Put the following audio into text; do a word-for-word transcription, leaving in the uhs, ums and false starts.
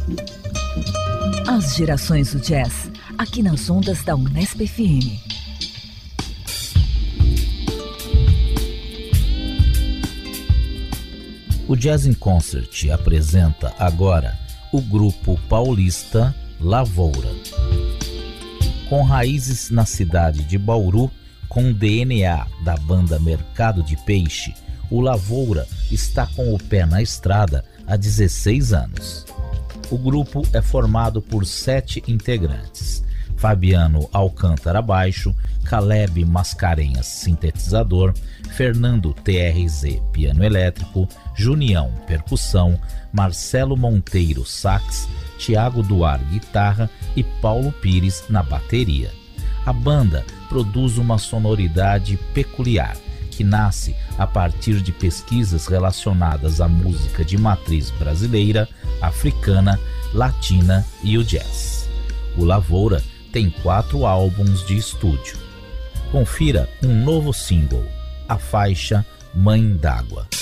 As gerações do jazz, aqui nas ondas da Unesp F M. O Jazz in Concert apresenta agora o grupo paulista Lavoura. Com raízes na cidade de Bauru, com o D N A da banda Mercado de Peixe, o Lavoura está com o pé na estrada há dezesseis anos. O grupo é formado por sete integrantes: Fabiano Alcântara baixo, Caleb Mascarenhas sintetizador, Fernando T R Z piano elétrico, Junião percussão, Marcelo Monteiro sax, Tiago Duar guitarra e Paulo Pires na bateria. A banda produz uma sonoridade peculiar que nasce a partir de pesquisas relacionadas à música de matriz brasileira, africana, latina e o jazz. O Lavoura tem quatro álbuns de estúdio. Confira um novo single, a faixa Mãe d'Água.